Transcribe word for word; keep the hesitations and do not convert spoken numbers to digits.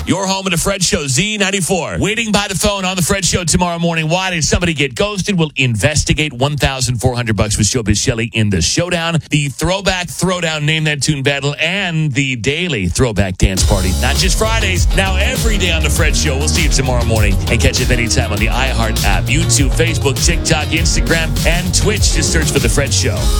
Your home of the Fred Show, Z ninety-four. Waiting by the phone on the Fred Show tomorrow morning. Why did somebody get ghosted? We'll investigate. one thousand four hundred bucks with Showbiz Shelley in the showdown. The throwback throwdown, name that tune battle, and the daily throwback dance party. Not just Fridays, now every day on the Fred Show. We'll see you tomorrow morning and catch it anytime on the iHeart app, YouTube, Facebook, TikTok, Instagram, and Twitch. Just search for the Fred Show.